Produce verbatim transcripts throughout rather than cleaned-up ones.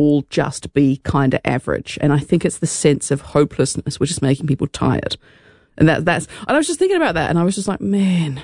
all just be kind of average. And I think it's the sense of hopelessness which is making people tired. And that that's and I was just thinking about that, and I was just like, man,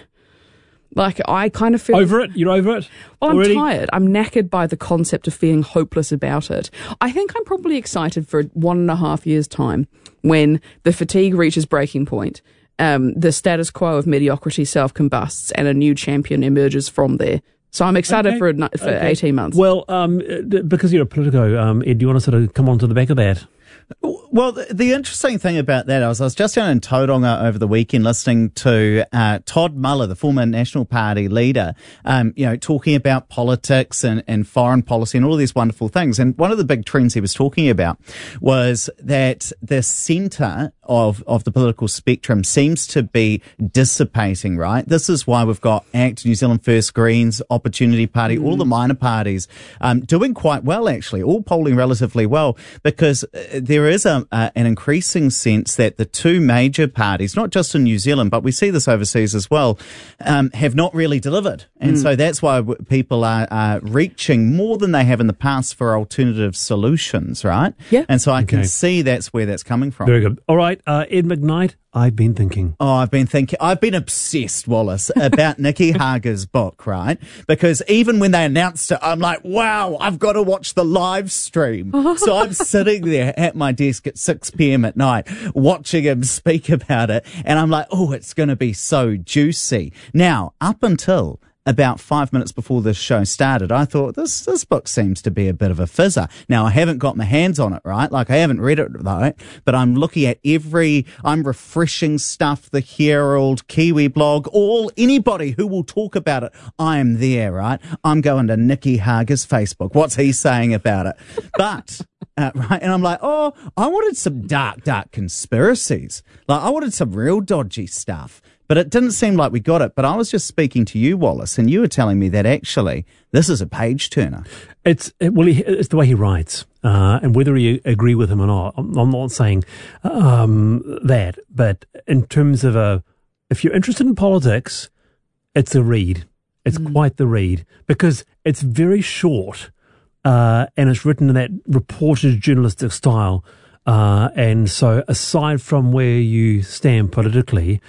like I kind of feel over it. You're over it. Well, I'm already? tired. I'm knackered by the concept of feeling hopeless about it. I think I'm probably excited for one and a half years' time when the fatigue reaches breaking point. Um, the status quo of mediocrity self-combusts and a new champion emerges from there. So I'm excited okay. for a, for okay. eighteen months. Well, um, because you're a Politico, um, Ed, do you want to sort of come on to the back of that? Well, the, the interesting thing about that, I was, I was just down in Tauranga over the weekend listening to uh, Todd Muller, the former National Party leader, um, you know, talking about politics and, and foreign policy and all of these wonderful things. And one of the big trends he was talking about was that the centre of, of the political spectrum seems to be dissipating, right? This is why we've got ACT, New Zealand First, Greens, Opportunity Party, mm. all the minor parties um, doing quite well, actually, all polling relatively well, because uh, there is a, uh, an increasing sense that the two major parties, not just in New Zealand, but we see this overseas as well, um, have not really delivered. And mm. so that's why w- people are uh, reaching more than they have in the past for alternative solutions, right? Yeah. And so I okay. can see that's where that's coming from. Very good. All right, uh, Ed McKnight, I've been thinking. Oh, I've been thinking, I've been obsessed, Wallace, about Nikki Hager's book, right? Because even when they announced it, I'm like, wow, I've got to watch the live stream. So I'm sitting there at my desk at six p.m. at night watching him speak about it. And I'm like, oh, it's going to be so juicy. Now, up until about five minutes before this show started, I thought, this this book seems to be a bit of a fizzer. Now, I haven't got my hands on it, right? Like, I haven't read it, though, but I'm looking at every, I'm refreshing stuff, the Herald, Kiwi blog, all, anybody who will talk about it, I am there, right? I'm going to Nikki Hager's Facebook. What's he saying about it? But... Uh, right, and I'm like, oh, I wanted some dark, dark conspiracies. Like, I wanted some real dodgy stuff. But it didn't seem like we got it. But I was just speaking to you, Wallace, and you were telling me that actually this is a page turner. It's it, well, he, it's the way he writes, uh, and whether you agree with him or not. I'm, I'm not saying um, that, but in terms of a, if you're interested in politics, it's a read. It's mm. quite the read because it's very short. Uh, and it's written in that reported journalistic style. Uh, and so aside from where you stand politically,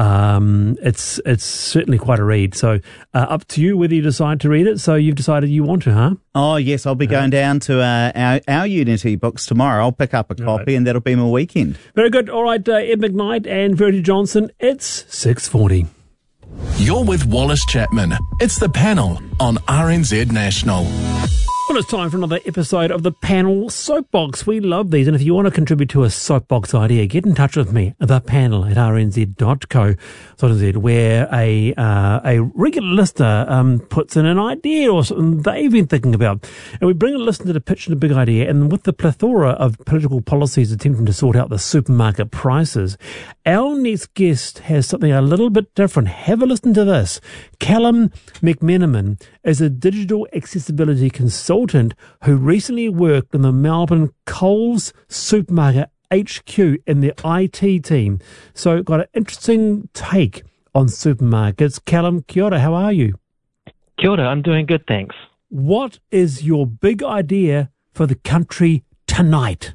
um, it's it's certainly quite a read. So uh, up to you whether you decide to read it. So you've decided you want to, huh? Oh, yes. I'll be going down to uh, our, our Unity books tomorrow. I'll pick up a copy right. and that'll be my weekend. Very good. All right, uh, Ed McKnight and Verity Johnson. It's six forty. You're with Wallace Chapman. It's The Panel on R N Z National. Well, it's time for another episode of the Panel Soapbox. We love these, and if you want to contribute to a soapbox idea, get in touch with me, the panel at r n z dot co dot n z, where a uh, a regular listener um, puts in an idea or something they've been thinking about. And we bring a listener to pitch in a big idea, and with the plethora of political policies attempting to sort out the supermarket prices, our next guest has something a little bit different. Have a listen to this. Callum McMenamin is a digital accessibility consultant who recently worked in the Melbourne Coles Supermarket H Q in the I T team. So got an interesting take on supermarkets. Callum, kia ora, how are you? Kia ora, I'm doing good, thanks. What is your big idea for the country tonight?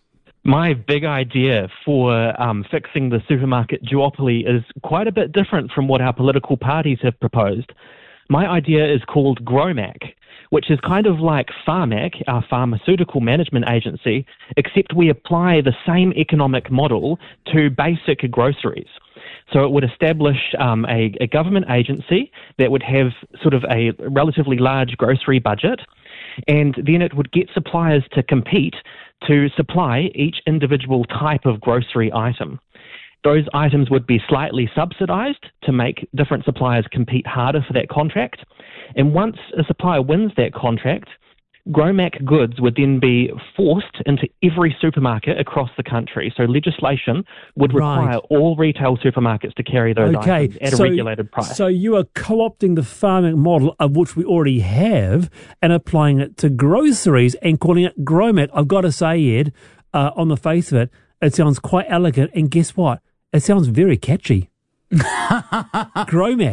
My big idea for um, fixing the supermarket duopoly is quite a bit different from what our political parties have proposed. My idea is called GrowMac, which is kind of like Pharmac, our pharmaceutical management agency, except we apply the same economic model to basic groceries. So it would establish um, a, a government agency that would have sort of a relatively large grocery budget, and then it would get suppliers to compete to supply each individual type of grocery item. Those items would be slightly subsidized to make different suppliers compete harder for that contract. And once a supplier wins that contract, GrowMac goods would then be forced into every supermarket across the country. So legislation would require right. all retail supermarkets to carry those okay. items at so, a regulated price. So you are co-opting the farming model, of which we already have, and applying it to groceries and calling it GrowMac. I've got to say, Ed, uh, on the face of it, it sounds quite elegant. And guess what? It sounds very catchy. GrowMac.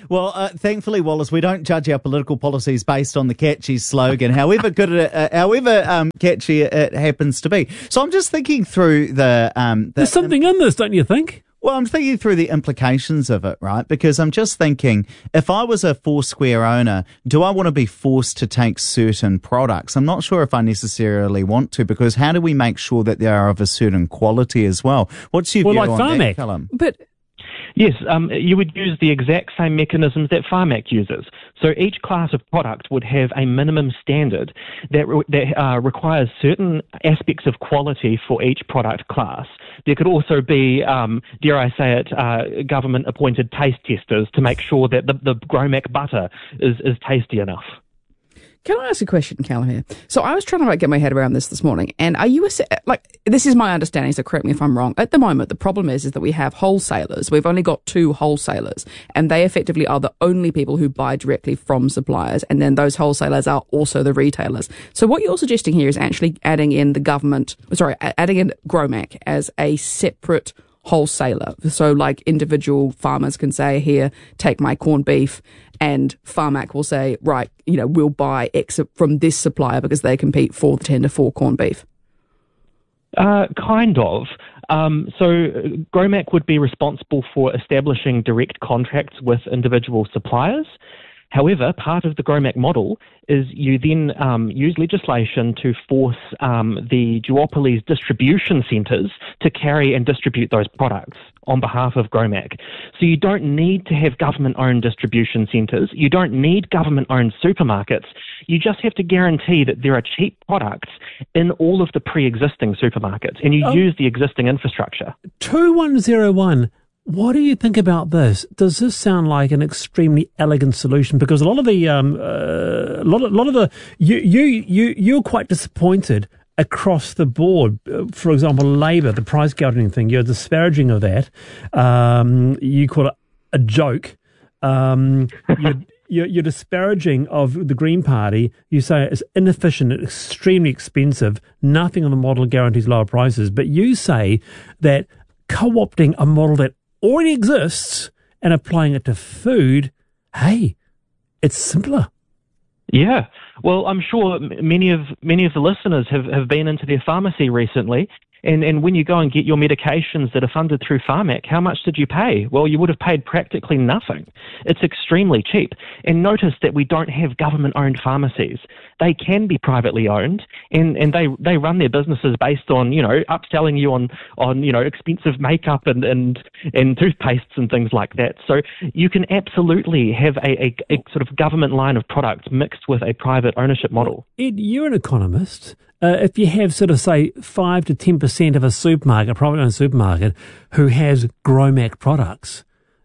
Well, uh, thankfully, Wallace, we don't judge our political policies based on the catchy slogan, however good, it, uh, however um, catchy it happens to be. So I'm just thinking through the... Um, the There's something in this, don't you think? Well, I'm thinking through the implications of it, right? Because I'm just thinking, if I was a Foursquare owner, do I want to be forced to take certain products? I'm not sure if I necessarily want to, because how do we make sure that they are of a certain quality as well? What's your well, view like on Pharmac. that, Callum? But Yes, um, you would use the exact same mechanisms that Pharmac uses. So each class of product would have a minimum standard that, re- that uh, requires certain aspects of quality for each product class. There could also be, um, dare I say it, uh, government-appointed taste testers to make sure that the, the Gromac butter is, is tasty enough. can I ask a question, Callum, here? So I was trying to like, get my head around this this morning, and are you, a, like, this is my understanding, so correct me if I'm wrong. At the moment, the problem is, is that we have wholesalers. We've only got two wholesalers, and they effectively are the only people who buy directly from suppliers, and then those wholesalers are also the retailers. So what you're suggesting here is actually adding in the government, sorry, adding in Gromac as a separate wholesaler. So like individual farmers can say, here, take my corned beef, and Pharmac will say, right, you know, we'll buy X from this supplier because they compete for the tender for corned beef. Uh, kind of. Um, so Gromac would be responsible for establishing direct contracts with individual suppliers. However, part of the Gromac model is you then um, use legislation to force um, the duopoly's distribution centres to carry and distribute those products on behalf of Gromac. So you don't need to have government-owned distribution centres. You don't need government-owned supermarkets. You just have to guarantee that there are cheap products in all of the pre-existing supermarkets, and you Oh. use the existing infrastructure. two one zero one. What do you think about this? Does this sound like an extremely elegant solution? Because a lot of the, um, uh, a lot of, a lot of the, you, you, you, you're quite disappointed across the board. Uh, For example, Labour, the price gouging thing, you're disparaging of that. Um, you call it a joke. Um, you're, you're, you're disparaging of the Green Party. You say it's inefficient, extremely expensive. Nothing on the model guarantees lower prices. But you say that co-opting a model that already exists and applying it to food, hey, it's simpler. Yeah. Well, I'm sure m- many of many of the listeners have, have been into their pharmacy recently. And, and when you go and get your medications that are funded through Pharmac, how much did you pay? Well, you would have paid practically nothing. It's extremely cheap. And notice that we don't have government-owned pharmacies. They can be privately owned, and, and they, they run their businesses based on, you know, upselling you on, on you know, expensive makeup and, and, and toothpastes and things like that. So you can absolutely have a, a, a sort of government line of products mixed with a private ownership model. Ed, you're an economist. Uh, if you have sort of, say, five to ten percent of a supermarket, a private-owned supermarket, who has Gromac products,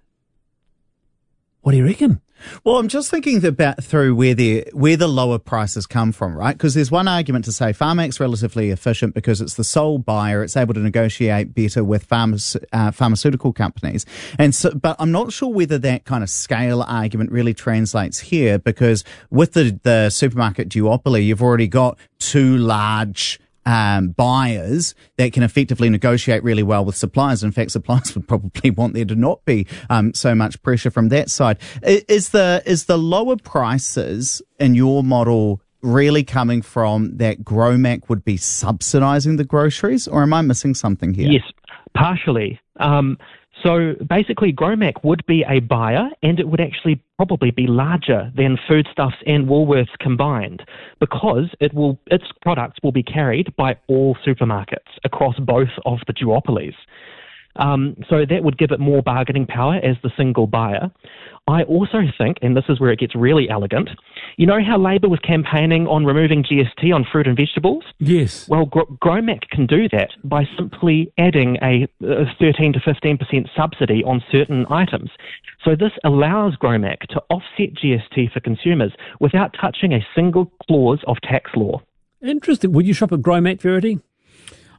what do you reckon? Well, I'm just thinking about through where the where the lower prices come from, right? Because there's one argument to say Pharmac's relatively efficient because it's the sole buyer; it's able to negotiate better with pharma, uh, pharmaceutical companies. And so, but I'm not sure whether that kind of scale argument really translates here, because with the the supermarket duopoly, you've already got two large Um, buyers that can effectively negotiate really well with suppliers. In fact, suppliers would probably want there to not be um, so much pressure from that side. I- Is the is the lower prices in your model really coming from that Gromac would be subsidising the groceries, or am I missing something here? Yes, partially. Um, so basically, Gromac would be a buyer, and it would actually probably be larger than Foodstuffs and Woolworths combined, because it will its products will be carried by all supermarkets across both of the duopolies. Um, so that would give it more bargaining power as the single buyer. I also think, and this is where it gets really elegant, you know how Labour was campaigning on removing G S T on fruit and vegetables? Yes. Well, Gro- Gromac can do that by simply adding a, a thirteen to fifteen percent subsidy on certain items. So this allows Gromac to offset G S T for consumers without touching a single clause of tax law. Interesting. Would you shop at Gromac, Verity?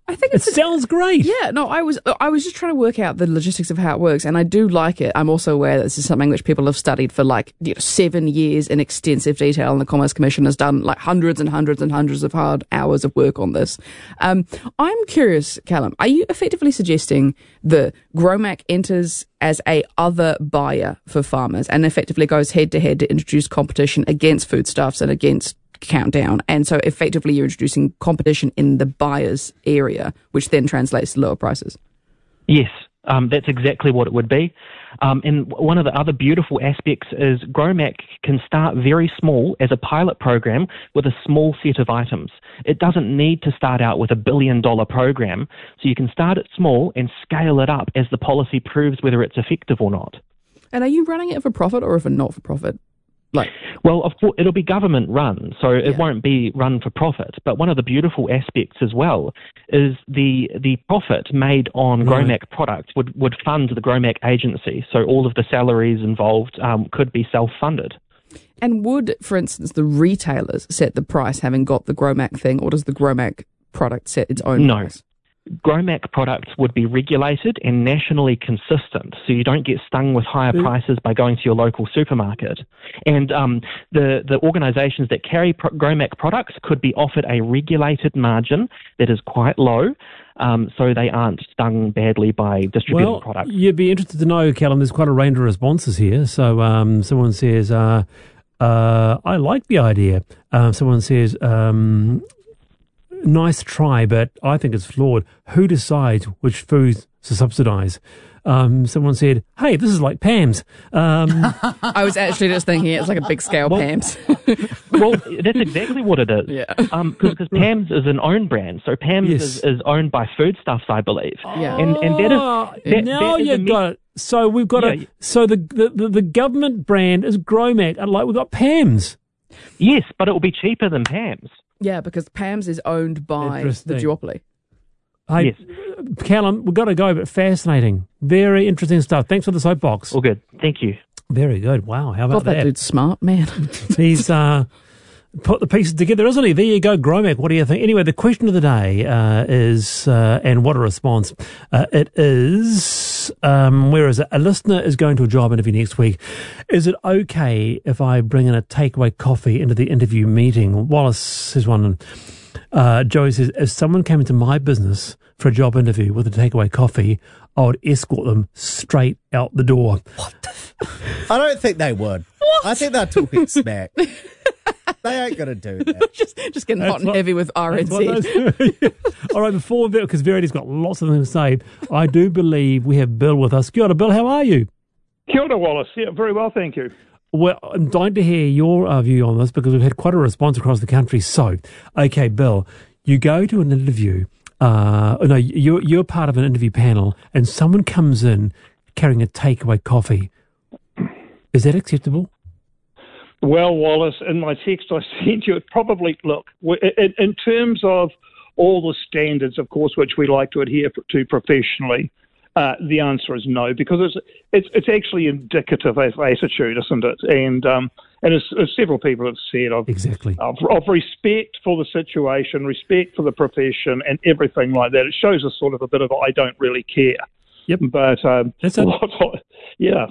I think It it's a- sounds great. Yeah, no, I was I was just trying to work out the logistics of how it works, and I do like it. I'm also aware that this is something which people have studied for like you know, seven years in extensive detail, and the Commerce Commission has done like hundreds and hundreds and hundreds of hard hours of work on this. Um, I'm curious, Callum, are you effectively suggesting that GrowMac enters as a other buyer for farmers and effectively goes head to head to introduce competition against foodstuffs and against Countdown, and so effectively you're introducing competition in the buyer's area, which then translates to lower prices? Yes, um, that's exactly what it would be. Um, and one of the other beautiful aspects is GrowMac can start very small as a pilot program with a small set of items. It doesn't need to start out with a billion dollar program, so you can start it small and scale it up as the policy proves whether it's effective or not. And are you running it for profit or for not for profit? Like, well, of course, it'll be government run, so it Yeah. won't be run for profit. But one of the beautiful aspects as well is the the profit made on Right. GrowMac products would, would fund the GrowMac agency. So all of the salaries involved um, could be self-funded. and would, for instance, the retailers set the price having got the GrowMac thing, or does the GrowMac product set its own No. price? GrowMac products would be regulated and nationally consistent, so you don't get stung with higher Mm. prices by going to your local supermarket. And um, the, the organisations that carry pro- GrowMac products could be offered a regulated margin that is quite low, um, so they aren't stung badly by distributing Well, products. you'd be interested to know, Callum, there's quite a range of responses here. So um, someone says, uh, uh, I like the idea. Uh, someone says, um, nice try, but I think it's flawed. Who decides which foods to subsidise? Um, someone said, hey, this is like Pam's. Um, I was actually just thinking it's like a big scale Pam's. Well, that's exactly what it is. Yeah. Because Pam's is an own brand, so Pam's Yes. is, is owned by Foodstuffs, I believe. Yeah. And and that Oh, is that, now that is you a me- got it. So we've got Yeah. a so the, the the the government brand is GrowMac, and like we've got Pam's. Yes, but it will be cheaper than Pam's. Yeah, because Pam's is owned by the Interesting. duopoly. Hey, Yes. Callum, we've got to go, but fascinating, very interesting stuff. Thanks for the soapbox. All good. Thank you. Very good. Wow, how about God, that that? dude's smart, man. He's uh, put the pieces together, isn't he? There you go, GrowMac. What do you think? Anyway, the question of the day uh, is, uh, and what a response. Uh, it is, um, where is it? A listener is going to a job interview next week. Is it okay if I bring in a takeaway coffee into the interview meeting? Wallace says one. Uh, Joey says, if someone came into my business for a job interview with a takeaway coffee, I would escort them straight out the door. I don't think they would. I think they're talking smack. They ain't going to do that. just, just getting hot and what- heavy with R N That's what Z. those- All right, before Bill, because Verity's got lots of things to say, I do believe we have Bill with us. Kia ora, Bill, how are you? Kia ora, Wallace. Yeah, very well, thank you. Well, I'm dying to hear your uh, view on this because we've had quite a response across the country. So, okay, Bill, you go to an interview. Uh, no, you're you're part of an interview panel, and someone comes in carrying a takeaway coffee. Is that acceptable? Well, Wallace, in my text I sent you, it probably, look, in, in terms of all the standards, of course, which we like to adhere to professionally, uh, the answer is no, because it's it's, it's actually indicative of attitude, isn't it? And um, and as, as several people have said, of, Exactly. of, of respect for the situation, respect for the profession, and everything like that. It shows us sort of a bit of I don't really care. Yep. But um, That's it. yeah.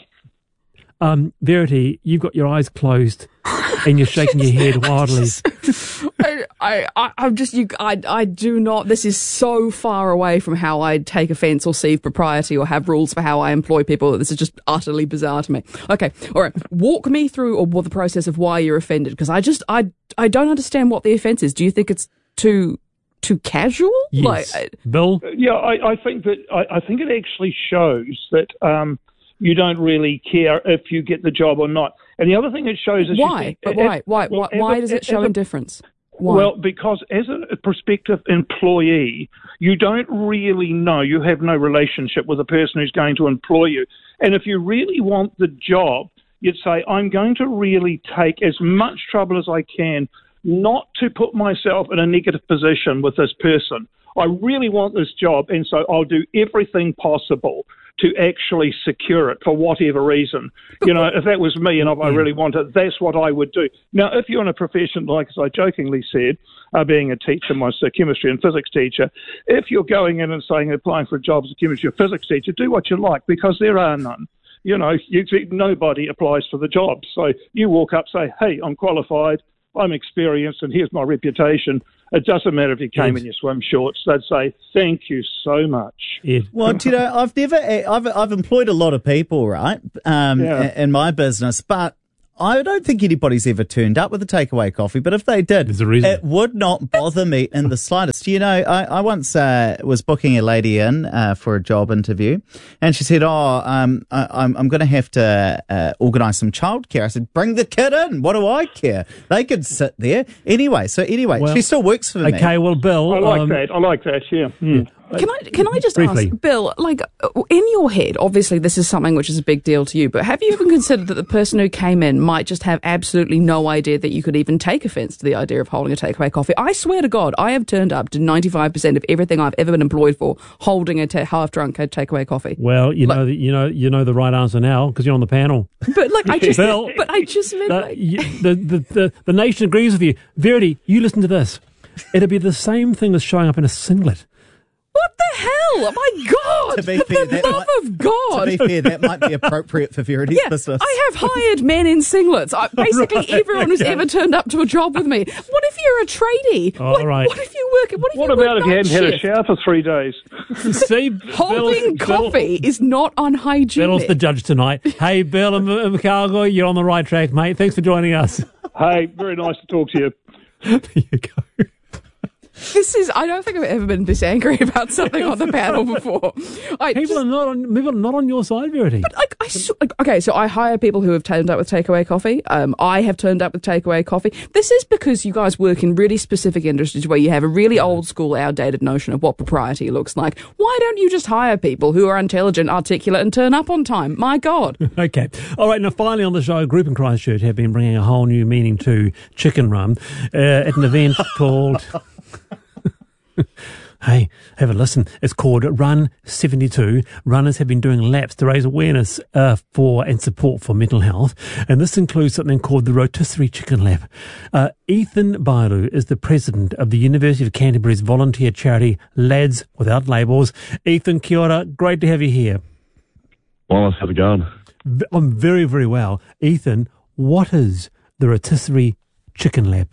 Um, Verity, you've got your eyes closed and you're shaking your head wildly. I, I, I- I'm just, you, I, I do not, this is so far away from how I take offence or see propriety or have rules for how I employ people. This is just utterly bizarre to me. Okay, all right. Walk me through or what the process of why you're offended, because I just, I, I don't understand what the offence is. Do you think it's too, too casual? Yes. Like, Bill? Yeah, I, I think that I, I think it actually shows that um, you don't really care if you get the job or not. And the other thing it shows is why? You, But why? Why? well, why, as why a- does it as show a- indifference? Why? Well, because as a prospective employee, you don't really know. You have no relationship with the person who's going to employ you. And if you really want the job, you'd say, I'm going to really take as much trouble as I can not to put myself in a negative position with this person. I really want this job, and so I'll do everything possible to actually secure it for whatever reason. You know, if that was me and if I really wanted, that's what I would do. Now, if you're in a profession, like as I jokingly said, uh, being a teacher, my a chemistry and physics teacher, if you're going in and saying applying for a job as a chemistry or physics teacher, do what you like, because there are none. You know, you, nobody applies for the job. So you walk up, say, hey, I'm qualified, I'm experienced, and here's my reputation. It doesn't matter if you came Ed. in your swim shorts. They'd say, thank you so much. Ed. Well, do you know, I've never, I've, I've employed a lot of people, right, um, Yeah. in my business, but I don't think anybody's ever turned up with a takeaway coffee, but if they did, There's a reason. it would not bother me in the slightest. You know, I, I once uh, was booking a lady in uh, for a job interview, and she said, oh, um, I, I'm, I'm going to have to uh, organise some childcare. I said, bring the kid in. What do I care? They could sit there. Anyway, so anyway, Well, she still works for me. Okay, well, Bill. I like um, that. I like that, yeah. Mm. Can I can I just Briefly. ask, Bill, like, in your head, obviously this is something which is a big deal to you, but have you even considered that the person who came in might just have absolutely no idea that you could even take offence to the idea of holding a takeaway coffee? I swear to God, I have turned up to ninety-five percent of everything I've ever been employed for holding a ta- half-drunk takeaway coffee. Well, you Like- know, that you know, you know the right answer now because you're on the panel. But like, I just, Bill. but I just meant, Uh, like, you, the, the, the, the nation agrees with you. Verity, you listen to this. It'd be the same thing as showing up in a singlet. what the hell? My God! To be For fair, the that love might- of God! To be fair, that might be appropriate for Verity's Yeah, business. I have hired men in singlets. I, basically, Right, everyone who's okay. ever turned up to a job with me. What if you're a tradie? All what, right. what if you work? What if What you about work if you night hadn't had a shift? shower for three days? See, Holding Bill's- coffee is not unhygienic. Bill's the judge tonight. Hey, Bill and McCargo, you're on the right track, mate. Thanks for joining us. Hey, very nice to talk to you. There you go. This is. I don't think I've ever been this angry about something on the panel before. I People just- are not on. People are not on your side, Verity. Like, I, s- like, okay, so I hire people who have turned up with takeaway coffee. Um, I have turned up with takeaway coffee. This is because you guys work in really specific industries where you have a really old school, outdated notion of what propriety looks like. Why don't you just hire people who are intelligent, articulate, and turn up on time? My God. Okay. All right. Now, finally on the show, a group in Christchurch have been bringing a whole new meaning to chicken run uh, at an event called. Hey, have a listen. It's called Run seventy-two. Runners have been doing laps to raise awareness uh, for and support for mental health. And this includes something called the Rotisserie Chicken Lap. Uh, Ethan Bailu is the president of the University of Canterbury's volunteer charity Lads Without Labels. Ethan, kia ora. Great to have you here. Wallace, how's it going? V- I'm very, very well. Ethan, what is the Rotisserie Chicken Lap?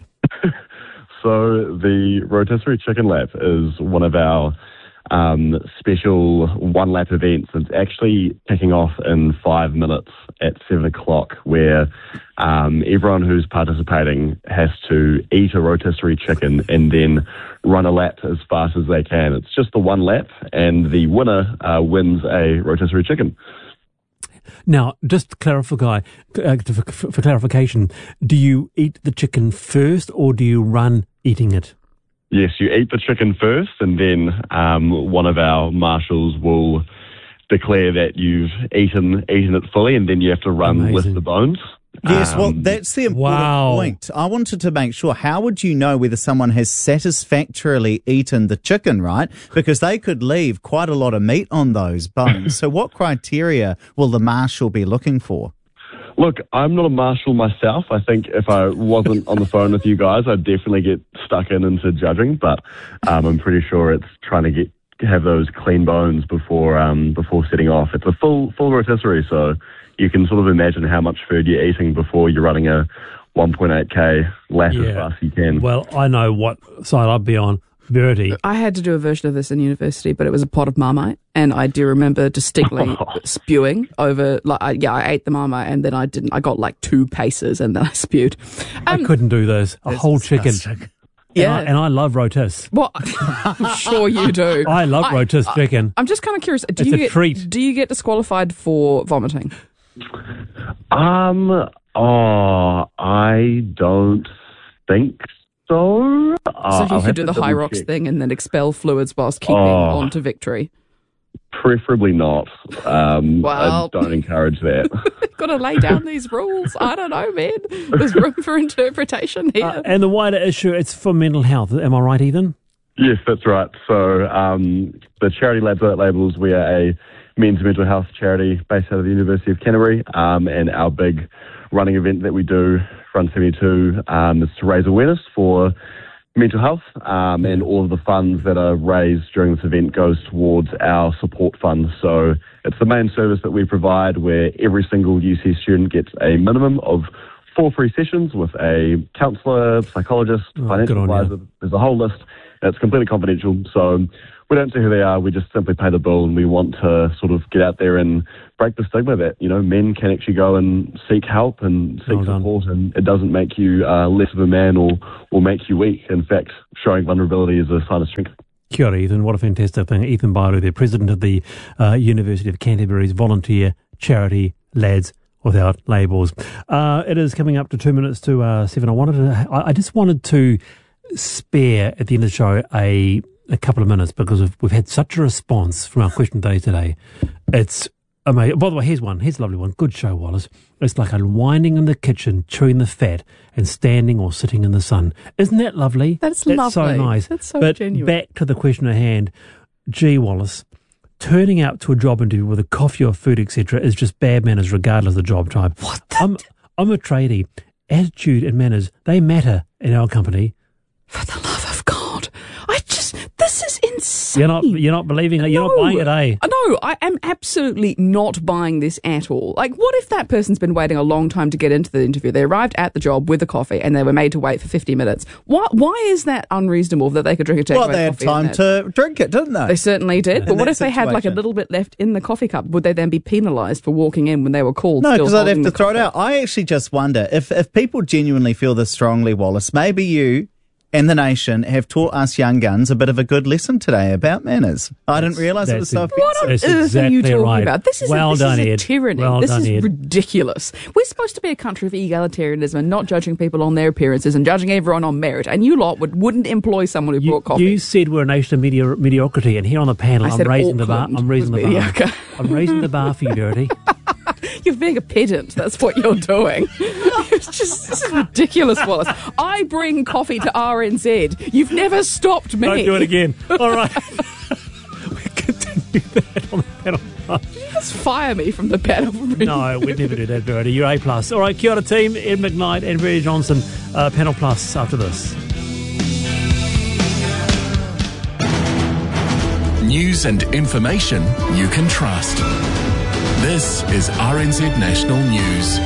So the Rotisserie Chicken Lap is one of our um, special one-lap events. It's actually kicking off in five minutes at seven o'clock, where um, everyone who's participating has to eat a rotisserie chicken and then run a lap as fast as they can. It's just the one lap, and the winner uh, wins a rotisserie chicken. Now, just to clarify, uh, for, for clarification, do you eat the chicken first or do you run eating it? Yes, you eat the chicken first, and then um, one of our marshals will declare that you've eaten eaten it fully, and then you have to run Amazing. lift the bones. Yes, well, Um, that's the important wow. point. I wanted to make sure, how would you know whether someone has satisfactorily eaten the chicken, right? Because they could leave quite a lot of meat on those bones. So what criteria will the marshal be looking for? Look, I'm not a marshal myself. I think if I wasn't on the phone with you guys, I'd definitely get stuck in into judging. But um, I'm pretty sure it's trying to get have those clean bones before um, before setting off. It's a full full rotisserie, so you can sort of imagine how much food you're eating before you're running a one point eight k lap as fast as you can. Well, I know what side I'd be on. Verity. I had to do a version of this in university, but it was a pot of Marmite, and I do remember distinctly spewing over. Like, I, yeah, I ate the Marmite, and then I didn't. I got like two paces, and then I spewed. I couldn't do this. A whole chicken. disgusting. Yeah, And I, and I love rotis. well, I'm sure you do. I love rotis chicken. I'm just kind of curious. Do It's you a get, treat. Do you get disqualified for vomiting? Um, oh, I don't think so. Uh, So I'll you have could do to the high double rocks check. thing and then expel fluids whilst keeping Oh. on to victory. Preferably not. Um, Well. I don't encourage that. Got to lay down these rules. I don't know, man. There's room for interpretation here. Uh, and the wider issue, it's for mental health. Am I right, Ethan? Yes, that's right. So um, the charity Lads Without Labels, we are a men's mental health charity based out of the University of Canterbury, um, and our big running event that we do, Run seventy-two, um, is to raise awareness for mental health, um, and all of the funds that are raised during this event goes towards our support fund. So it's the main service that we provide, where every single U C student gets a minimum of four free sessions with a counsellor, psychologist, Oh, financial good on you. advisor. There's a whole list. It's completely confidential, so we don't see who they are. We just simply pay the bill, and we want to sort of get out there and break the stigma that, you know, men can actually go and seek help and seek Well done. support, and it doesn't make you uh, less of a man or, or make you weak. In fact, showing vulnerability is a sign of strength. Kia ora, Ethan. What a fantastic thing. Ethan Bairu, the president of the uh, University of Canterbury's volunteer charity Lads Without Labels. Uh, it is coming up to two minutes to uh, seven. I wanted to, I, I just wanted to spare at the end of the show a a couple of minutes, because we've, we've had such a response from our question day today. It's amazing. By the way, here's one. Here's a lovely one. Good show, Wallace. It's like unwinding in the kitchen, chewing the fat, and standing or sitting in the sun. Isn't that lovely? That's so lovely. nice. That's so but genuine. Back to the question at hand. Gee, Wallace, turning out to a job interview with a coffee or food, et cetera, is just bad manners regardless of the job type. What the I'm, I'm a tradie. Attitude and manners, they matter in our company. For the love of God. I just, this is insane. You're not, you're not believing it. You're No. not buying it, eh? No, I am absolutely not buying this at all. Like, what if that person's been waiting a long time to get into the interview? They arrived at the job with a coffee and they were made to wait for fifty minutes. Why, why is that unreasonable that they could drink a takeaway Well, they had coffee? time in that? to drink it, didn't they? They certainly did. But In what that if they had like a situation. little bit left in the coffee cup? Would they then be penalised for walking in when they were called? No, still because I'd have holding to the throw it coffee? out. I actually just wonder if, if people genuinely feel this strongly, Wallace, maybe you and the nation have taught us young guns a bit of a good lesson today about manners. I didn't realise it was so that's offensive. What on That's earth are exactly you talking right. about? This is Well a, this done, is a Ed. tyranny. Well this done, is Ed. ridiculous. We're supposed to be a country of egalitarianism and not judging people on their appearances and judging everyone on merit. And you lot would, wouldn't employ someone who You, brought coffee. you said we're a nation of medi- mediocrity, and here on the panel, I I'm said raising the bar. Auckland I'm raising the was bar. mediocre. I'm raising the bar for you, Dirty. You're being a pedant. That's what you're doing. It's just, this is ridiculous, Wallace. I bring coffee to R N Z. You've never stopped me. Don't do it again. All right. We continue that on the panel. Just fire me from the panel. For bringing- No, we'd never do that, Dirty. You're A plus. All right, kia ora team. Ed McKnight and Brady Johnson, uh, panel plus after this. News and information you can trust. This is R N Z National News.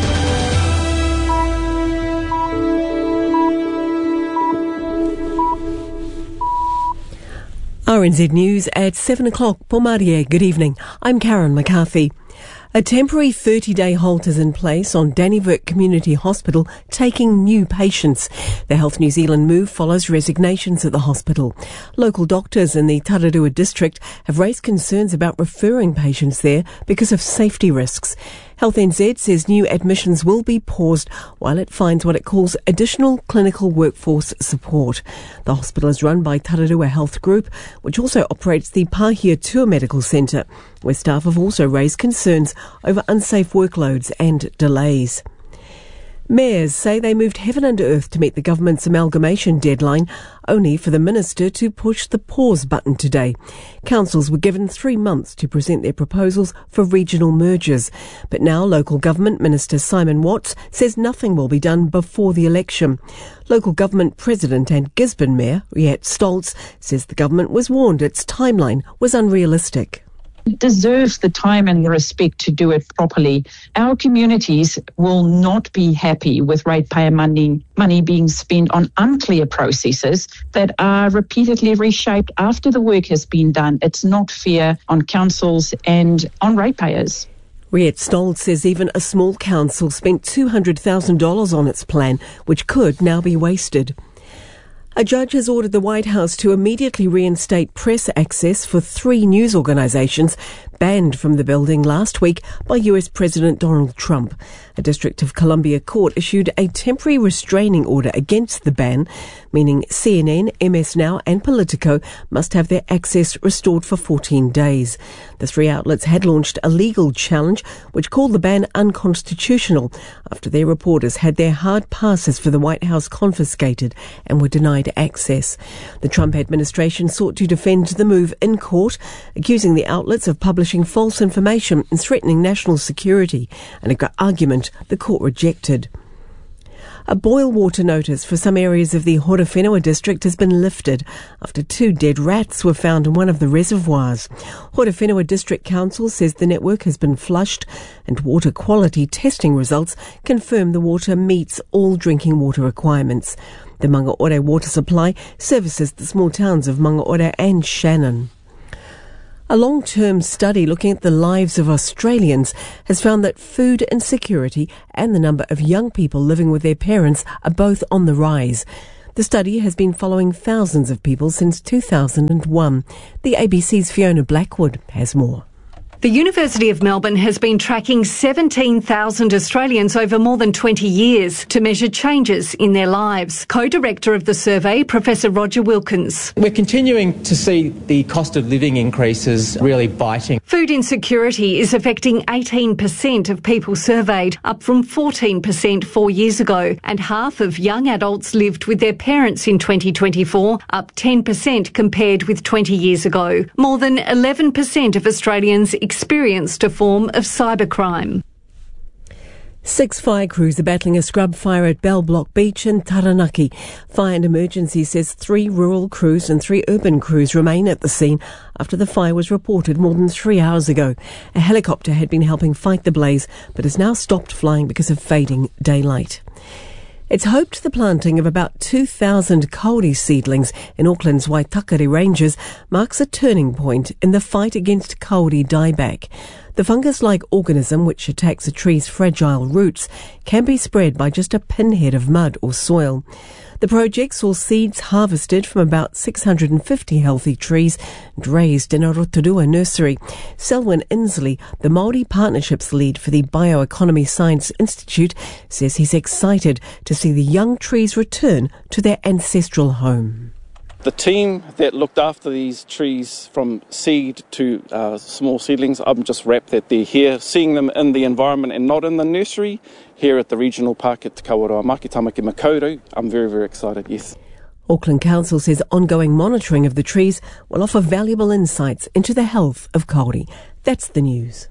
R N Z News at seven o'clock. Pomarie, good evening. I'm Karen McCarthy. A temporary thirty-day halt is in place on Dannyvert Community Hospital, taking new patients. The Health New Zealand move follows resignations at the hospital. Local doctors in the Tararua district have raised concerns about referring patients there because of safety risks. Health N Z says new admissions will be paused while it finds what it calls additional clinical workforce support. The hospital is run by Tararua Health Group, which also operates the Pāhia Tour Medical Centre, where staff have also raised concerns over unsafe workloads and delays. Mayors say they moved heaven and earth to meet the government's amalgamation deadline, only for the minister to push the pause button today. Councils were given three months to present their proposals for regional mergers. But now Local Government Minister Simon Watts says nothing will be done before the election. Local Government President and Gisborne Mayor Riet Stoltz says the government was warned its timeline was unrealistic. It deserves the time and the respect to do it properly. Our communities will not be happy with ratepayer money, money being spent on unclear processes that are repeatedly reshaped after the work has been done. It's not fair on councils and on ratepayers. Riet Stoltz says even a small council spent two hundred thousand dollars on its plan, which could now be wasted. A judge has ordered the White House to immediately reinstate press access for three news organisations banned from the building last week by U S President Donald Trump. A District of Columbia court issued a temporary restraining order against the ban, meaning C N N, M S Now and Politico must have their access restored for fourteen days. The three outlets had launched a legal challenge which called the ban unconstitutional after their reporters had their hard passes for the White House confiscated and were denied access. The Trump administration sought to defend the move in court, accusing the outlets of publishing false information and threatening national security, an argument the court rejected. A boil water notice for some areas of the Horowhenua district has been lifted after two dead rats were found in one of the reservoirs. Horowhenua District Council says the network has been flushed and water quality testing results confirm the water meets all drinking water requirements. The Mangaore water supply services the small towns of Mangaore and Shannon. A long-term study looking at the lives of Australians has found that food insecurity and the number of young people living with their parents are both on the rise. The study has been following thousands of people since two thousand one. The A B C's Fiona Blackwood has more. The University of Melbourne has been tracking seventeen thousand Australians over more than twenty years to measure changes in their lives. Co-director of the survey, Professor Roger Wilkins. We're continuing to see the cost of living increases really biting. Food insecurity is affecting eighteen percent of people surveyed, up from fourteen percent four years ago. And half of young adults lived with their parents in twenty twenty-four, up ten percent compared with twenty years ago. More than eleven percent of Australians experienced a form of cybercrime. Six fire crews are battling a scrub fire at Bell Block Beach in Taranaki. Fire and Emergency says three rural crews and three urban crews remain at the scene after the fire was reported more than three hours ago. A helicopter had been helping fight the blaze but has now stopped flying because of fading daylight. It's hoped the planting of about two thousand kauri seedlings in Auckland's Waitakere Ranges marks a turning point in the fight against kauri dieback. The fungus-like organism, which attacks a tree's fragile roots, can be spread by just a pinhead of mud or soil. The project saw seeds harvested from about six hundred fifty healthy trees and raised in a Rotorua nursery. Selwyn Inslee, the Māori Partnerships lead for the Bioeconomy Science Institute, says he's excited to see the young trees return to their ancestral home. The team that looked after these trees from seed to uh, small seedlings, I'm just rapt that they're here, seeing them in the environment and not in the nursery, here at the regional park at Te Kawerau Maki Tamaki Makaurau. I'm very, very excited, yes. Auckland Council says ongoing monitoring of the trees will offer valuable insights into the health of kauri. That's the news.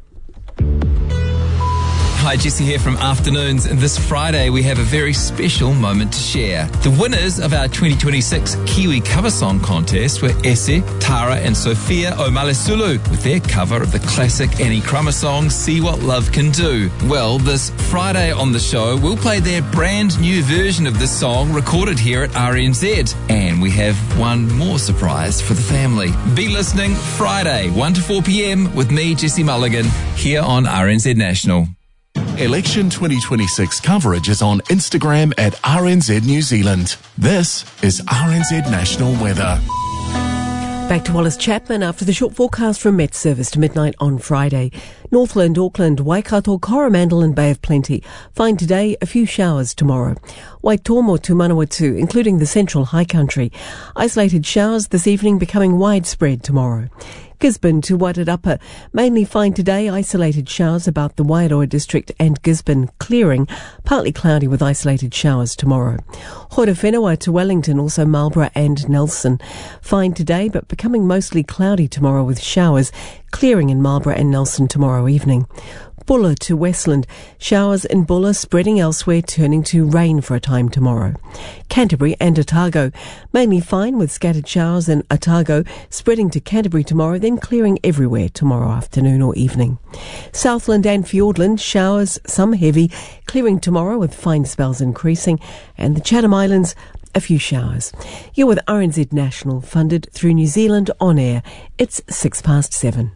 Hi, Jesse here from Afternoons, and this Friday we have a very special moment to share. The winners of our twenty twenty-six Kiwi Cover Song Contest were Ese, Tara and Sophia Omalesulu with their cover of the classic Annie Crummer song, See What Love Can Do. Well, this Friday on the show we'll play their brand new version of this song recorded here at R N Z. And we have one more surprise for the family. Be listening Friday, one to four p.m. with me, Jesse Mulligan, here on R N Z National. Election twenty twenty-six coverage is on Instagram at R N Z New Zealand. This is R N Z National Weather. Back to Wallace Chapman after the short forecast from Met Service to midnight on Friday. Northland, Auckland, Waikato, Coromandel and Bay of Plenty. Fine today, a few showers tomorrow. Waitomo to Manawatu, including the central high country. Isolated showers this evening becoming widespread tomorrow. Gisborne to Wairarapa. Mainly fine today, isolated showers about the Wairoa district and Gisborne clearing. Partly cloudy with isolated showers tomorrow. Horowhenua to Wellington, also Marlborough and Nelson. Fine today, but becoming mostly cloudy tomorrow with showers. Clearing in Marlborough and Nelson tomorrow evening. Bulla to Westland. Showers in Bulla spreading elsewhere, turning to rain for a time tomorrow. Canterbury and Otago. Mainly fine with scattered showers in Otago, spreading to Canterbury tomorrow, then clearing everywhere tomorrow afternoon or evening. Southland and Fiordland. Showers, some heavy, clearing tomorrow with fine spells increasing. And the Chatham Islands, a few showers. You're with R N Z National, funded through New Zealand On Air. It's six past seven.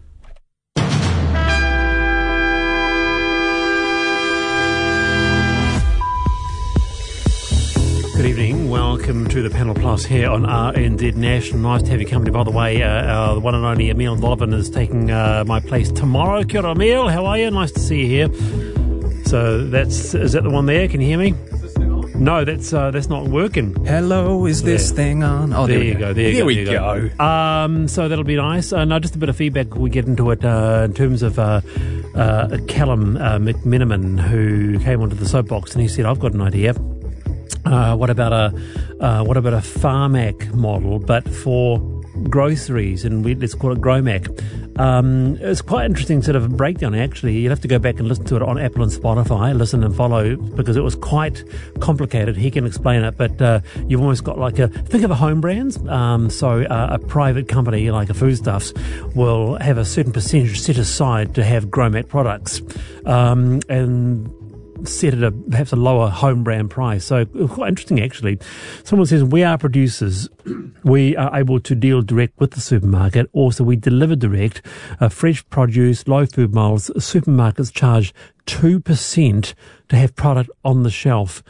Good evening. Welcome. welcome to the Panel Plus here on R N Z National. Nice to have you company. By the way, uh, uh, the one and only Emile Donovan is taking uh, my place tomorrow. Kia ora, Emile. How are you? Nice to see you here. So that's is that the one there? Can you hear me? No, that's uh, that's not working. Hello, is this there. thing on? Oh, there, there you we go. go. There, you there go, we there you go. go. Um, so that'll be nice. Uh, now, just a bit of feedback before we get into it. Uh, in terms of uh, uh, Callum uh, McMenamin, who came onto the soapbox and he said, "I've got an idea. Uh, what about a uh, what about a Pharmac model, but for groceries, and we, let's call it Gromac." Um, it's quite interesting sort of breakdown, actually. You'll have to go back and listen to it on Apple and Spotify, listen and follow, because it was quite complicated. He can explain it, but uh, you've almost got like a, think of a home brands. Um, so uh, a private company like a Foodstuffs will have a certain percentage set aside to have Gromac products. Um, and set at a perhaps a lower home brand price. So quite interesting, actually. Someone says, we are producers. We are able to deal direct with the supermarket. Also, we deliver direct. Uh, fresh produce, low food miles. Supermarkets charge two percent to have product on the shelf.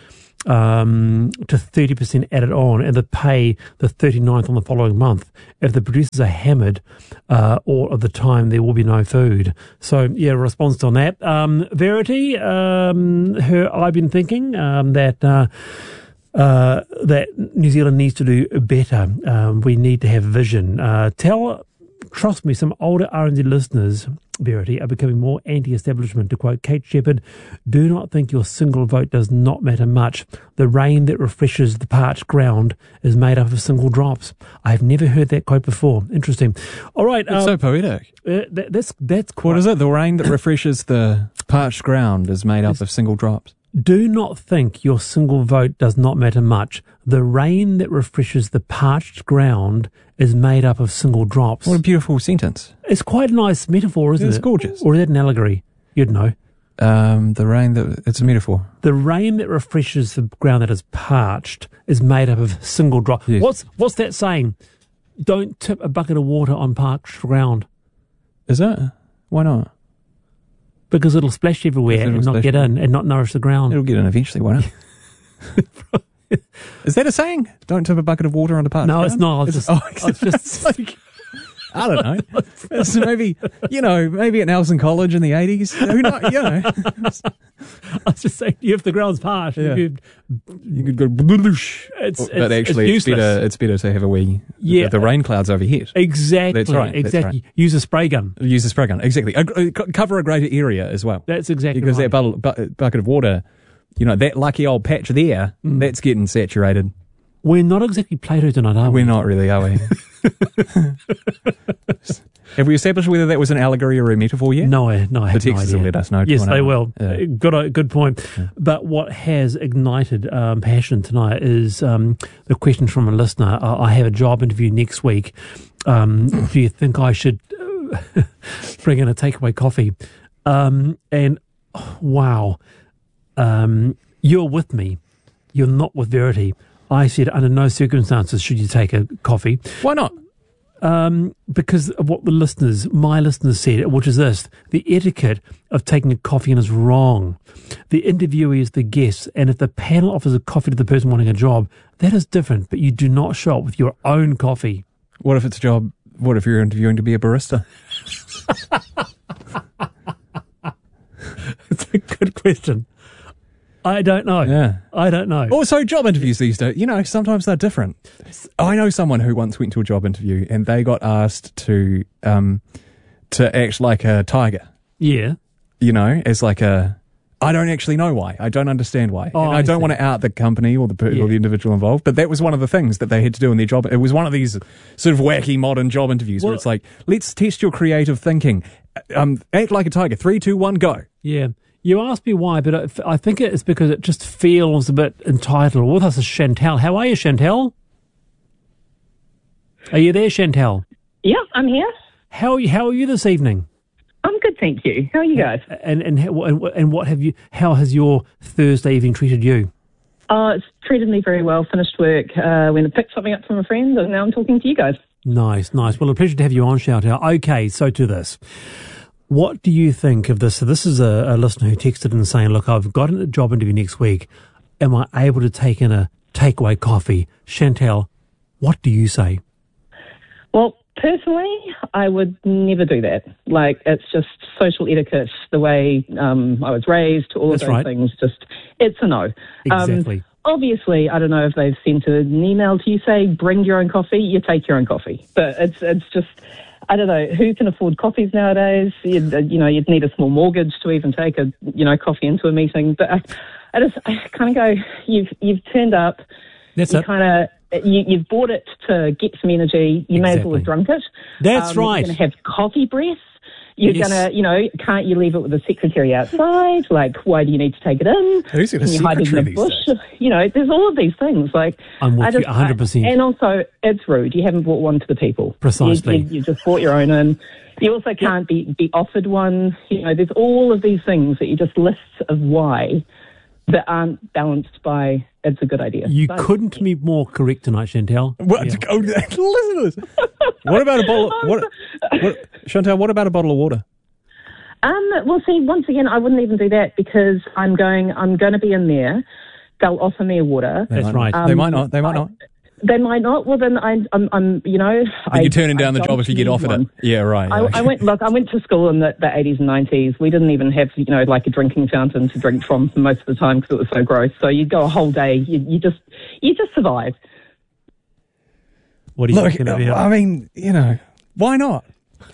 Um, to thirty percent added on, and they pay the thirty-ninth on the following month. If the producers are hammered uh, all of the time, there will be no food. So, yeah, response on that. Um, Verity, um, her, I've been thinking um, that uh, uh, that New Zealand needs to do better. Um, we need to have vision. Uh, tell, trust me, some older R N Z listeners, Verity, are becoming more anti-establishment. To quote Kate Shepherd, do not think your single vote does not matter much. The rain that refreshes the parched ground is made up of single drops. I have never heard that quote before. Interesting. All right. It's um, so poetic. Uh, that, that's, that's quite... What is it? The rain that refreshes the parched ground is made up of single drops. Do not think your single vote does not matter much. The rain that refreshes the parched ground is made up of single drops. What a beautiful sentence. It's quite a nice metaphor, isn't It's it? It's gorgeous. Or is that an allegory? You'd know. Um, the rain that it's a metaphor. The rain that refreshes the ground that is parched is made up of single drops. Yes. What's what's that saying? Don't tip a bucket of water on parched ground. Is it? Why not? Because it'll splash everywhere It'll and not splash get in and not nourish the ground. It'll get in eventually, won't it? Is that a saying? Don't tip a bucket of water on the parched No, ground? it's not. I was It's- just, oh, I was just like, I don't know. It's maybe, you know, maybe at Nelson College in the eighties. Who knows, you know. I was just saying, if the ground's parched, Yeah. you could, You could go bloosh. it's, it's, But actually, it's it's, better, useless. it's better to have a wee, Yeah. the, the rain clouds overhead. Exactly. That's right, that's Exactly. right. Use a spray gun. Use a spray gun. Exactly. A, a, cover a greater area as well. That's exactly Because right. that bu- bu- bucket of water, you know, that lucky old patch there, Mm. that's getting saturated. We're not exactly Plato tonight, are we? We're not really, are we? Have we established whether that was an allegory or a metaphor yet? No, I, no, I The have no Texans idea. will let us know. Yes, tomorrow they night. will. Yeah. Good, uh, good point. Yeah. But what has ignited um, passion tonight is um, the question from a listener. I, I have a job interview next week. Um, do you think I should uh, bring in a takeaway coffee? Um, and oh, wow, um, you're with me. You're not with Verity. I said under no circumstances should you take a coffee. Why not? Um, because of what the listeners, my listeners said, which is this: the etiquette of taking a coffee in is wrong. The interviewee is the guest, and if the panel offers a coffee to the person wanting a job, that is different, but you do not show up with your own coffee. What if it's a job? What if you're interviewing to be a barista? It's a good question. I don't know. Yeah. I don't know. Also, job interviews these days, you know, sometimes they're different. I know someone who once went to a job interview and they got asked to um, to act like a tiger. Yeah. You know, as like a... I don't actually know why. I don't understand why. Oh, and I, I don't see. want to out the company or the per- Yeah. or the individual involved, but that was one of the things that they had to do in their job. It was one of these sort of wacky modern job interviews Well- where it's like, let's test your creative thinking. Um, act like a tiger. Three, two, one, go. Yeah. You asked me why, but I- I think it's because it just feels a bit entitled. With us is Chantal. How are you, Chantal? Are you there, Chantal? Yeah, I'm here. How are you, how are you this evening? I'm good, thank you. How are you guys? And and how- and what- and what have you? How has your Thursday evening treated you? Uh, it's treated me very well. Finished work, uh, went and picked something up from a friend, and now I'm talking to you guys. Nice, nice. Well, a pleasure to have you on, Chantal. Okay, so to this. What do you think of this? So this is a, a listener who texted in saying, look, I've got a job interview next week. Am I able to take in a takeaway coffee. Chantel, what do you say? Well, personally, I would never do that. Like, it's just social etiquette, the way um, I was raised, all That's of those right. things. Just, it's a no. Exactly. Um, obviously, I don't know if they've sent an email to you say, bring your own coffee, you take your own coffee. But it's it's just, I don't know, who can afford coffees nowadays? You'd, uh, you know, you'd need a small mortgage to even take a, you know, coffee into a meeting. But I, I just, I kind of go, you've you've turned up, That's you it. kind of, you, you've bought it to get some energy. You may as well have drunk it. That's um, right. You're going to have coffee breath. You're Yes. going to, you know, can't you leave it with the secretary outside? Like, why do you need to take it in? Who's got a Can you hide it in secretary the these bush? days? You know, there's all of these things. Like, I'm with I you just, one hundred percent. I- and also, it's rude. You haven't brought one to the people. Precisely. You, you, you just brought your own in. You also can't be, be offered one. You know, there's all of these things that you just list of why that aren't balanced by it's a good idea. You So- couldn't be more correct tonight, Chantel. What? Yeah. Oh, listen to this. What about a bottle? What, what, Chantel? What about a bottle of water? Um, well, see, once again, I wouldn't even do that because I'm going. I'm going to be in there. They'll offer me a water. They That's might right. not. They might not. They might I- not. They might not. Well, then I, I'm, I'm, you know, I, Then you're turning down I the job don't if you get need offered one. it. Yeah, right. I, yeah. I went. Look, I went to school in the, the eighties and nineties. We didn't even have, you know, like a drinking fountain to drink from most of the time because it was so gross. So you'd go a whole day. You, you just, you just survive. What do you Look, reckon of it? I mean, you know, why not?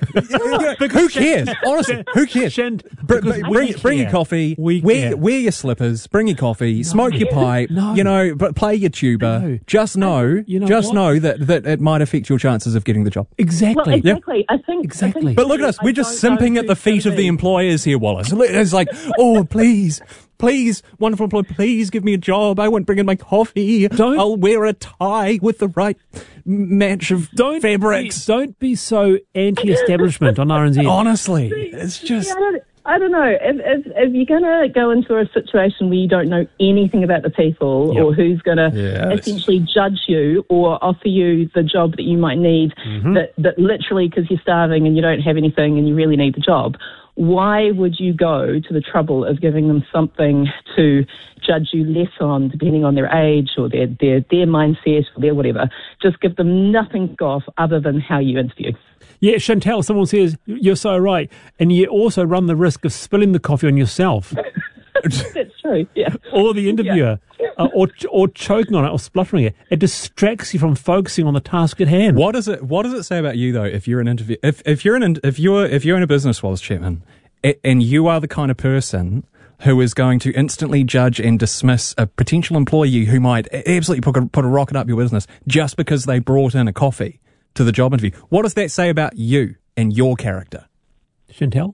Who cares? Honestly, who cares? Shant- Br- because br- we bring, bring your care. coffee. We wear, care. wear your slippers. Bring your coffee. Smoke your pipe. No. You know, but play your tuba. No. Just know, You know just what? know that, that it might affect your chances of getting the job. Exactly. Well, exactly. I think Exactly. I think But look at us. I We're just don't know simping at the who's feet gonna of the be. employers here, Wallace. It's like, oh, please, please, wonderful employer, please give me a job. I won't bring in my coffee. Don't- I'll wear a tie with the right match of Don't fabrics. Be, don't be so anti-establishment on R N Z. Honestly, it's just... Yeah, I don't, I don't know. If, if, if you're going to go into a situation where you don't know anything about the people Yep. or who's going to Yes. essentially judge you or offer you the job that you might need, Mm-hmm. that, that literally because you're starving and you don't have anything and you really need the job, why would you go to the trouble of giving them something to judge you less on, depending on their age or their, their, their mindset or their whatever? Just give them nothing to go off other than how you interview. Yeah, Chantel, someone says, you're so right. And you also run the risk of spilling the coffee on yourself That's true, yeah. or the interviewer uh, or or choking on it or spluttering it. It distracts you from focusing on the task at hand. What does it? What does it say about you though? If you're an interview, if if you're an if you're if you're in a business, Wallace Chapman, a- and you are the kind of person who is going to instantly judge and dismiss a potential employee who might absolutely put a, put a rocket up your business just because they brought in a coffee to the job interview. What does that say about you and your character? Chantel?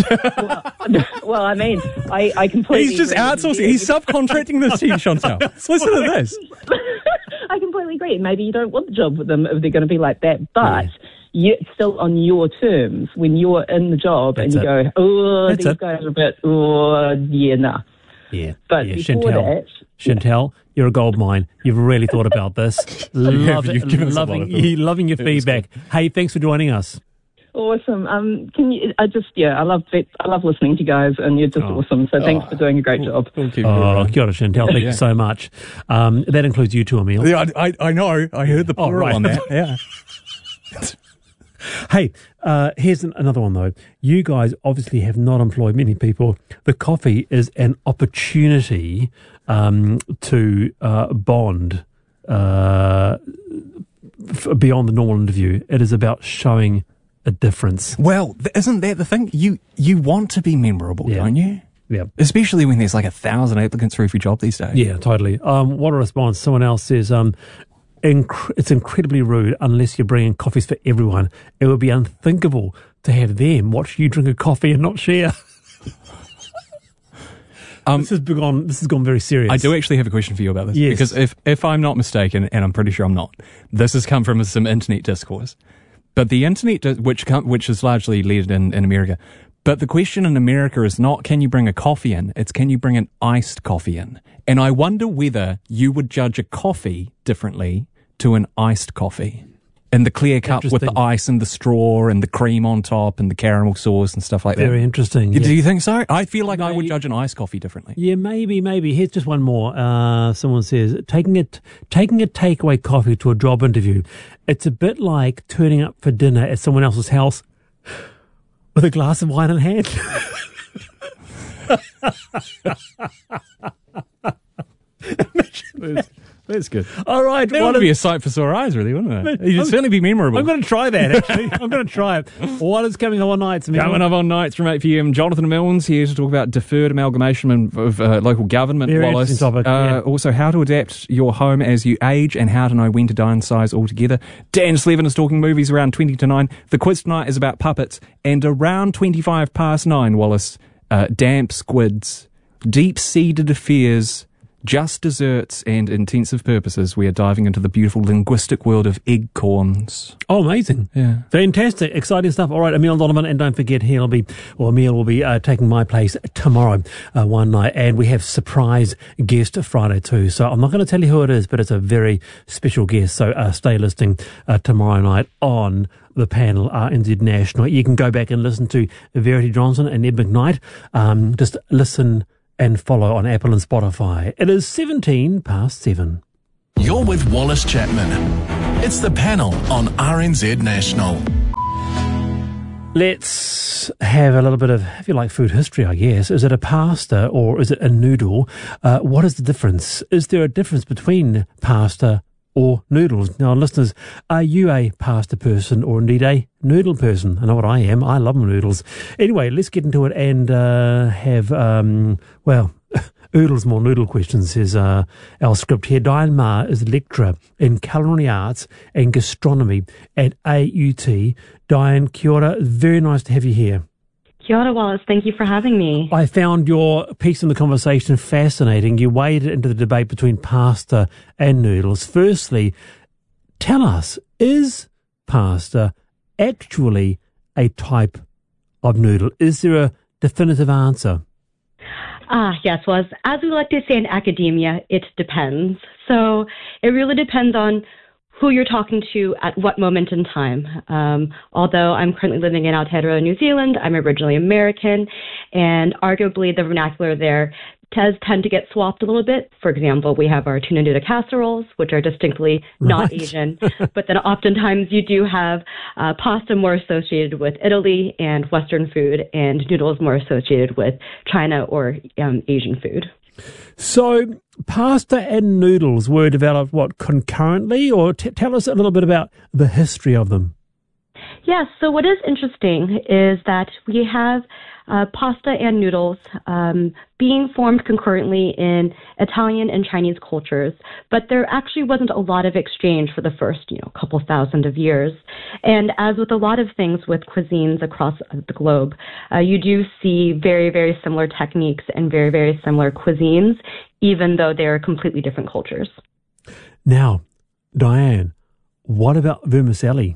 Well, I mean, I, I completely He's just agree with outsourcing. you. He's subcontracting this to you, Chantal. Listen to this. I completely agree. Maybe you don't want the job with them if they're going to be like that, but you, it's still on your terms when you're in the job That's and you it. go, oh, That's these it. guys are a bit, oh, yeah, nah. Yeah. But yeah, before Chantel. that, Chantel, you're a gold mine. You've really thought about this. Love You've it, given us a lot loving, of thought. loving your It was feedback. Hey, thanks for joining us. awesome. Um, can you? I just, yeah, I love it. I love listening to you guys, and you're just Oh. awesome. So thanks for doing a great job. We'll keep it Oh, going. kia ora, Chantel. Thank Yeah. you so much. Um, that includes you too, Emil. Yeah, I, I, I know. I heard the Oh, plural right. on that. Yeah. Hey, uh, here's an, another one, though. You guys obviously have not employed many people. The coffee is an opportunity um, to uh, bond uh, f- beyond the normal interview. It is about showing a difference. Well, th- isn't that the thing? You you want to be memorable, Yeah. don't you? Yeah. Especially when there's like a thousand applicants for every job these days. Yeah, totally. Um, what a response. Someone else says, um, inc- it's incredibly rude unless you're bringing coffees for everyone. It would be unthinkable to have them watch you drink a coffee and not share. um, this has gone. This has gone very serious. I do actually have a question for you about this. Yes. Because if, if I'm not mistaken, and I'm pretty sure I'm not, this has come from some internet discourse. But the internet, di- which com- which is largely led in, in America, but the question in America is not can you bring a coffee in, it's can you bring an iced coffee in. And I wonder whether you would judge a coffee differently to an iced coffee. in the clear cup with the ice and the straw and the cream on top and the caramel sauce and stuff like that. Very interesting. Do yes. you think so? I feel like Maybe. I would judge an iced coffee differently. Yeah, maybe, maybe. Here's just one more. Uh, someone says, taking it, taking a takeaway coffee to a job interview, it's a bit like turning up for dinner at someone else's house with a glass of wine in hand. that's, that's good. All right. That would be a sight for sore eyes, really, wouldn't it? It'd certainly be memorable. I'm going to try that, actually. I'm going to try it. What is coming up on nights? Emil? Coming up on nights from eight p.m, Jonathan Milnes here to talk about deferred amalgamation of, of uh, local government, Very Wallace. interesting topic, uh, yeah. Also, how to adapt your home as you age and how to know when to downsize altogether. Dan Slevin is talking movies around twenty to nine. The quiz tonight is about puppets. And around twenty-five past nine, Wallace, uh, damp squids, deep-seated affairs, just desserts and intensive purposes. We are diving into the beautiful linguistic world of eggcorns. Oh, amazing. Yeah. Fantastic. Exciting stuff. All right, Emil Donovan, and don't forget, he'll be, or Emil will be uh, taking my place tomorrow, uh, one night, and we have surprise guest Friday too. So I'm not going to tell you who it is, but it's a very special guest. So uh, stay listening uh, tomorrow night on the panel, R N Z National. You can go back and listen to Verity Johnson and Ed McKnight. Um, just listen and follow on Apple and Spotify. It is seventeen past seven. You're with Wallace Chapman. It's the panel on R N Z National. Let's have a little bit of, if you like, food history, I guess. Is it a pasta or is it a noodle? Uh, what is the difference? Is there a difference between pasta or noodles? Now, listeners, are you a pasta person or indeed a noodle person? I know what I am. I love noodles. Anyway, let's get into it and uh, have, um, well, oodles more noodle questions is uh, our script here. Diane Ma is a lecturer in culinary arts and gastronomy at A U T. Diane, kia ora. Very nice to have you here. Kia ora, Wallace. Thank you for having me. I found your piece in the conversation fascinating. You waded into the debate between pasta and noodles. Firstly, tell us, is pasta actually a type of noodle? Is there a definitive answer? Ah, yes. Well, as, as we like to say in academia, it depends. So it really depends on who you're talking to at what moment in time. Um, although I'm currently living in Aotearoa, New Zealand, I'm originally American, and arguably the vernacular there does tend to get swapped a little bit. For example, we have our tuna noodle casseroles, which are distinctly not Right. Asian, but then oftentimes you do have uh, pasta more associated with Italy and Western food, and noodles more associated with China or um, Asian food. So pasta and noodles were developed, what, concurrently? Or t- tell us a little bit about the history of them. Yes, so what is interesting is that we have uh, pasta and noodles um, being formed concurrently in Italian and Chinese cultures, but there actually wasn't a lot of exchange for the first, you know, couple thousand of years. And as with a lot of things with cuisines across the globe, uh, you do see very, very similar techniques and very, very similar cuisines, even though they are completely different cultures. Now, Diane, what about vermicelli?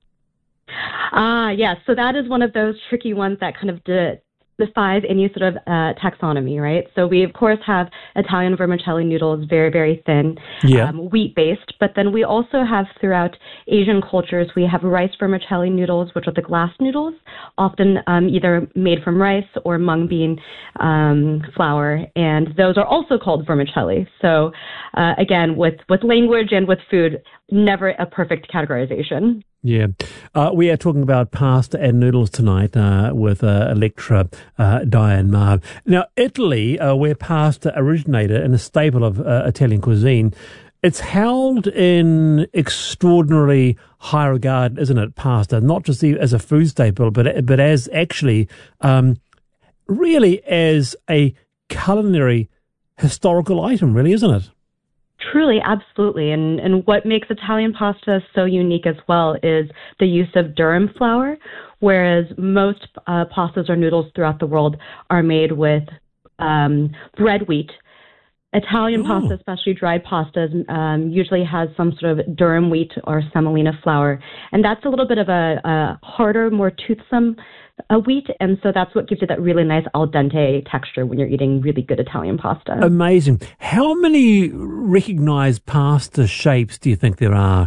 Ah, yes. So that is one of those tricky ones that kind of de- defies any sort of uh, taxonomy, right? So we, of course, have Italian vermicelli noodles, very, very thin, Yeah. um, wheat-based. But then we also have, throughout Asian cultures, we have rice vermicelli noodles, which are the glass noodles, often um, either made from rice or mung bean um, flour. And those are also called vermicelli. So, uh, again, with, with language and with food, never a perfect categorization. Yeah. Uh, we are talking about pasta and noodles tonight uh, with uh, a lecturer, uh, Diane Ma. Now, Italy, uh, where pasta originated and a staple of uh, Italian cuisine, it's held in extraordinarily high regard, isn't it, pasta? Not just as a food staple, but but as actually um, really as a culinary historical item, really, isn't it? Truly, absolutely. And and what makes Italian pasta so unique as well is the use of durum flour, whereas most uh, pastas or noodles throughout the world are made with um, bread wheat. Italian Ooh. pasta, especially dried pastas, um, usually has some sort of durum wheat or semolina flour. And that's a little bit of a, a harder, more toothsome uh, wheat. And so that's what gives you that really nice al dente texture when you're eating really good Italian pasta. Amazing. How many recognized pasta shapes do you think there are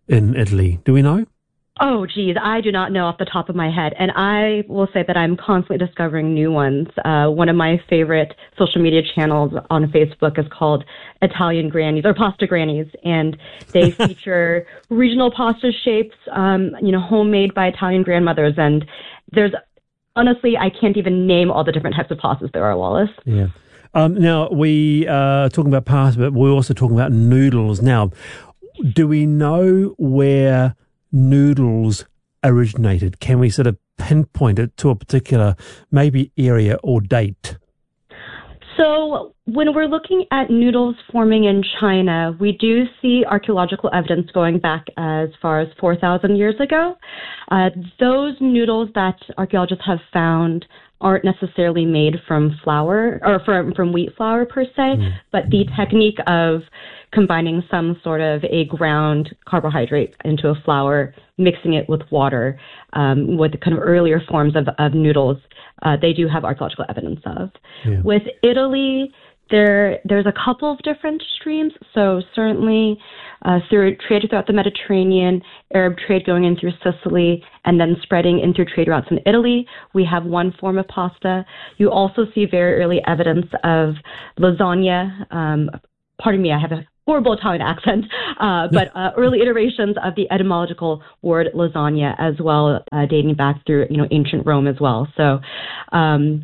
in Italy? Do we know? Oh, geez, I do not know off the top of my head. And I will say that I'm constantly discovering new ones. Uh, one of my favorite social media channels on Facebook is called Italian Grannies, or Pasta Grannies. And they feature regional pasta shapes, um, you know, homemade by Italian grandmothers. And there's, honestly, I can't even name all the different types of pastas there are, Wallace. Yeah. Um, now, we are talking about pasta, but we're also talking about noodles. Now, do we know where noodles originated? Can we sort of pinpoint it to a particular maybe area or date? So when we're looking at noodles forming in China, we do see archaeological evidence going back as far as four thousand years ago. Uh, those noodles that archaeologists have found aren't necessarily made from flour or from, from wheat flour per se, mm. but the technique of combining some sort of a ground carbohydrate into a flour, mixing it with water, um, with kind of earlier forms of, of noodles, uh, they do have archaeological evidence of. Yeah. With Italy, there there's a couple of different streams. So certainly uh, through trade throughout the Mediterranean, Arab trade going in through Sicily, and then spreading in through trade routes in Italy, we have one form of pasta. You also see very early evidence of lasagna. Um, pardon me, I have a horrible Italian accent, uh, but uh, early iterations of the etymological word lasagna as well, uh, dating back through, you know, ancient Rome as well. So, um,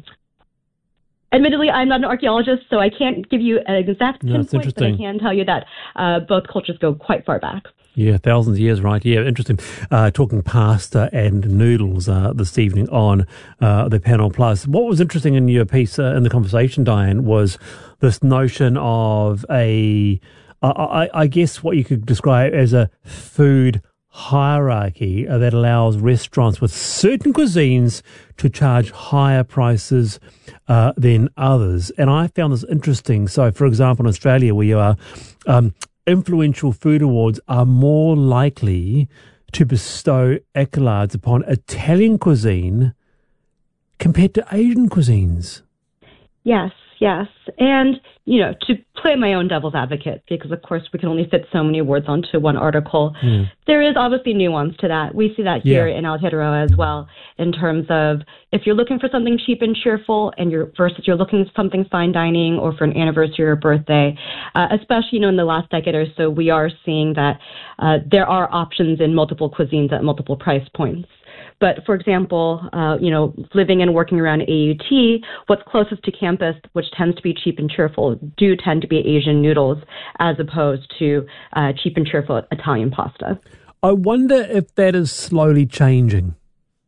admittedly, I'm not an archaeologist, so I can't give you an exact no, pinpoint, but I can tell you that uh, both cultures go quite far back. Yeah, thousands of years, right? Yeah, interesting. Uh, talking pasta and noodles uh, this evening on uh, the Panel Plus. What was interesting in your piece uh, in the conversation, Diane, was this notion of a I, I guess what you could describe as a food hierarchy that allows restaurants with certain cuisines to charge higher prices uh, than others. And I found this interesting. So, for example, in Australia, where you are, um, influential food awards are more likely to bestow accolades upon Italian cuisine compared to Asian cuisines. Yes, yes. And, you know, to play my own devil's advocate, because of course we can only fit so many words onto one article, mm. there is obviously nuance to that. We see that here yeah. in Aotearoa as well, in terms of if you're looking for something cheap and cheerful and you're versus you're looking for something fine dining or for an anniversary or birthday, uh, especially, you know, in the last decade or so, we are seeing that uh, there are options in multiple cuisines at multiple price points. But, for example, uh, you know, living and working around A U T, what's closest to campus, which tends to be cheap and cheerful, do tend to be Asian noodles as opposed to uh, cheap and cheerful Italian pasta. I wonder if that is slowly changing.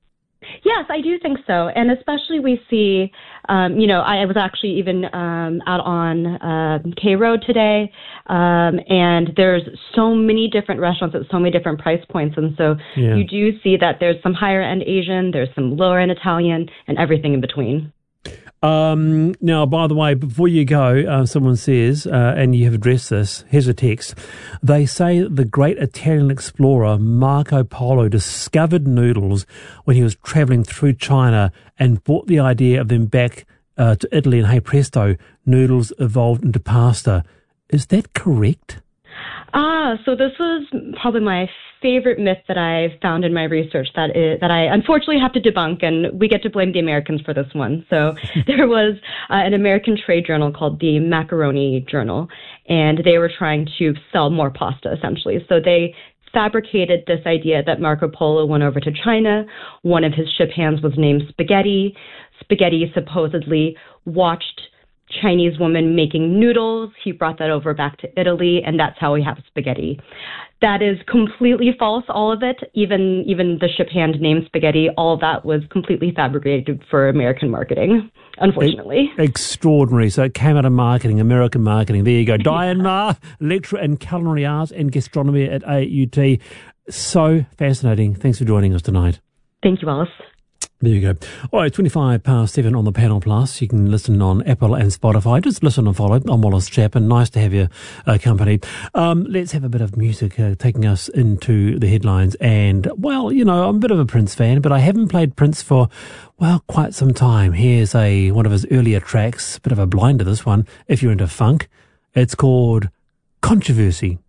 Yes, I do think so. And especially we see, um, you know, I was actually even um, out on uh, K Road today, um, and there's so many different restaurants at so many different price points. And so yeah. you do see that there's some higher end Asian, there's some lower end Italian, and everything in between. Um, now, by the way, before you go, uh, someone says, uh, and you have addressed this, here's a text. They say that the great Italian explorer Marco Polo discovered noodles when he was travelling through China and brought the idea of them back uh, to Italy, and hey presto, noodles evolved into pasta. Is that correct? Ah, so this was probably my favorite myth that I found in my research that is, that I unfortunately have to debunk, and we get to blame the Americans for this one. So there was uh, an American trade journal called the Macaroni Journal, and they were trying to sell more pasta, essentially. So they fabricated this idea that Marco Polo went over to China. One of his ship hands was named Spaghetti. Spaghetti supposedly watched Chinese woman making noodles. He brought that over back to Italy, and that's how we have spaghetti. That is completely false, all of it. Even even the ship hand named Spaghetti, all of that was completely fabricated for American marketing, unfortunately. Extraordinary. So it came out of marketing, American marketing. There you go. Diane Ma, lecturer in culinary arts and gastronomy at A U T. So fascinating. Thanks for joining us tonight. Thank you, Alice. There you go. All right, twenty-five past seven on the Panel Plus. You can listen on Apple and Spotify. Just listen and follow. I'm Wallace Chapman. Nice to have your uh, company. Um, let's have a bit of music uh, taking us into the headlines. And, well, you know, I'm a bit of a Prince fan, but I haven't played Prince for, well, quite some time. Here's a one of his earlier tracks. Bit of a blinder, this one, if you're into funk. It's called Controversy.